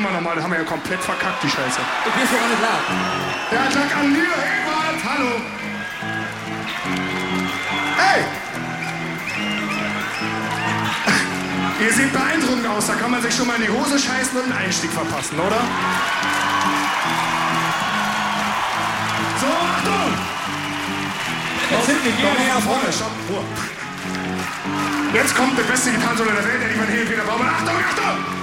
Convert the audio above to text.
wir nochmal, das haben wir ja komplett verkackt, die Scheiße. Du gehst doch gar nicht klar. Ja, Tag an dir, Ewald, hallo. Hey! Ihr seht beeindruckend aus, da kann man sich schon mal in die Hose scheißen und einen Einstieg verpassen, oder? So, Achtung! Jetzt sind wir hier nach vorne, stopp, Ruhe. Jetzt kommt der beste Gitarrensolo der Welt, der die Van Halen Peter Baumann. Achtung, Achtung!